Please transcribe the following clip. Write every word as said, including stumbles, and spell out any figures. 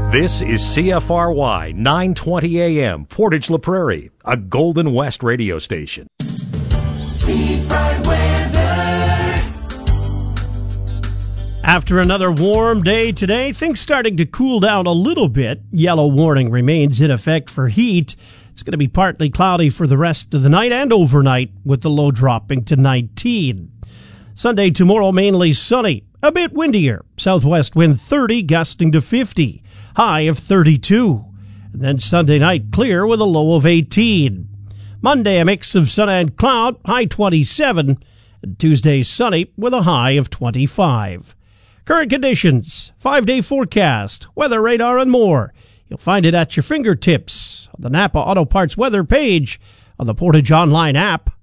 This is C F R Y nine twenty A M, Portage La Prairie, a Golden West radio station. Seafront weather. After another warm day today, things starting to cool down a little bit. Yellow warning remains in effect for heat. It's going to be partly cloudy for the rest of the night and overnight, with the low dropping to nineteen. Sunday, tomorrow, mainly sunny, a bit windier. Southwest wind thirty, gusting to fifty. High of thirty-two. And then Sunday night, clear with a low of eighteen. Monday, a mix of sun and cloud, high twenty-seven. And Tuesday, sunny with a high of twenty-five. Current conditions, five-day forecast, weather radar, and more. You'll find it at your fingertips on the Napa Auto Parts weather page on the Portage Online app